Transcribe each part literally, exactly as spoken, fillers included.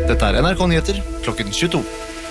Dette er N R K Nyheter, klokken tjueto.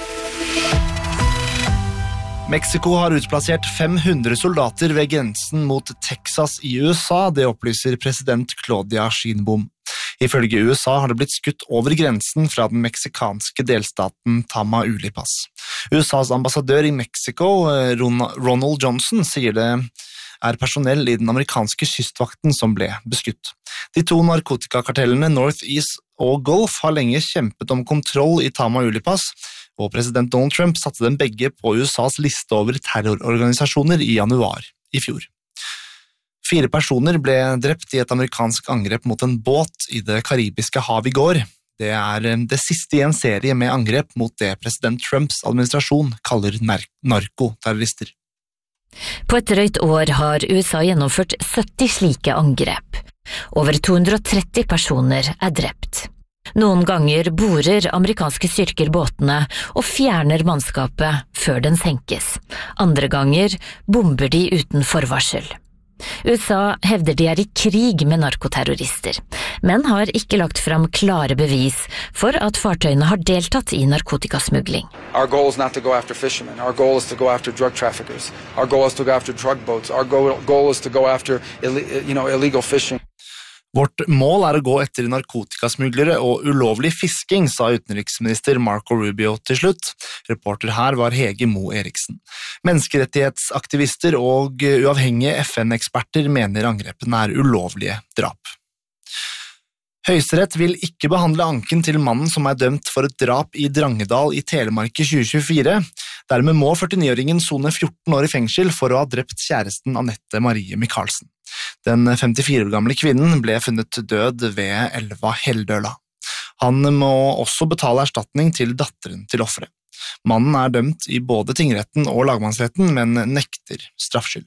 Mexico har utplassert fem hundre soldater ved grensen mot Texas i U S A, det opplyser president Claudia Sheinbaum. Ifølge U S A har det blitt skutt over grensen fra den meksikanske delstaten Tamaulipas. U S A's ambassadør i Mexico, Ronald Johnson, sier det er personell i den amerikanske kystvakten som ble beskutt. De to narkotikakartellene Northeast og Gulf har lenge kjempet om kontroll i Tamaulipas, og president Donald Trump satte dem begge på U S A's liste over terrororganisasjoner i januar i fjor. Fire personer ble drept i et amerikansk angrep mot en båt i det karibiske hav i går. Det er det siste i en serie med angrep mot det president Trumps administrasjon kaller narkoterrorister. På et drøyt år har U S A gjennomført sytti slike angrep. Over to hundre og tretti personer er drept. Noen ganger borer amerikanske styrker båtene og fjerner mannskapet før den senkes. Andre ganger bomber de uten forvarsel. U S A hevder de er i krig med narkoterrorister, men har ikke lagt fram klare bevis for at fartøyene har deltatt i narkotikasmugling. Our goal is not to go after fishermen. Our goal is to go after drug traffickers. Our goal is to go after drug boats. Our goal is to go after you know, illegal fishing. Vårt mål er å gå etter narkotikasmuglere og ulovlig fisking, sa utenriksminister Marco Rubio til slutt. Reporter her var Hege Mo Eriksen. Menneskerettighetsaktivister og uavhengige F N-eksperter mener angrepene er ulovlige drap. Høyesterett vil ikke behandle anken til mannen som er dømt for et drap i Drangedal i Telemark i tjue tjuefire. Dermed må førtini-åringen sone fjorten år i fengsel for å ha drept kjæresten Anette Marie Michaelsen. Den femtifire år gamle kvinnen ble funnet død ved elva Heldøla. Han må også betale erstatning til datteren til offeret. Mannen er dømt i både tingretten og lagmannsretten, men nekter straffskyld.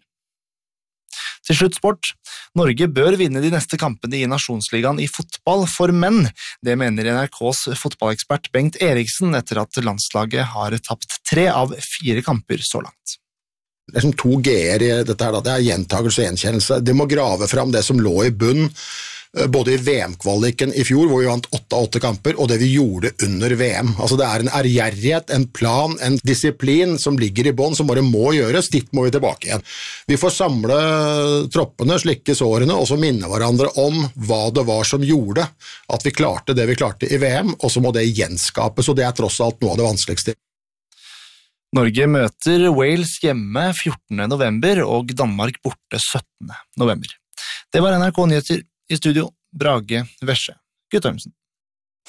Til slutt sport. Norge bør vinne de neste kampene i Nasjonsligaen i fotball for menn. Det mener N R K's fotballekspert Bengt Eriksen etter at landslaget har tapt tre av fire kamper så langt. Det er som to G-er i dette her, da. Det er gjentagelse og gjenkjennelse. Det må grave fram det som lå i bunn, både i V M-kvaliken i fjor, hvor vi vant åtte av åtte kamper, og det vi gjorde under V M. Altså det er en ærgjerrighet, en plan, en disiplin som ligger i bånn, som bare må gjøres, dit må vi tilbake igjen. Vi får samle troppene, slikke sårene, og så minne hverandre om hva det var som gjorde at vi klarte det vi klarte i V M, og så må det gjenskapes, og det er tross alt noe av det vanskeligste. Norge møter Wales hjemme fjortende november og Danmark borte syttende november. Det var N R K Nyheter, i studio Brage Vesje Guttormsen.